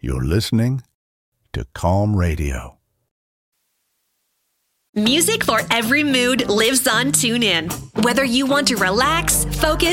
You're listening to Calm Radio. Music for every mood lives on TuneIn. Whether you want to relax, focus,